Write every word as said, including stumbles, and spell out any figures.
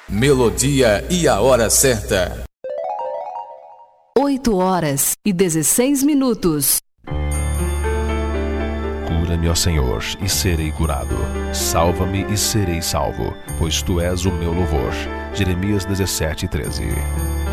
Melodia e a hora certa. oito horas e dezesseis minutos. Cura-me, ó Senhor, e serei curado. Salva-me e serei salvo, pois Tu és o meu louvor. Jeremias dezessete, treze.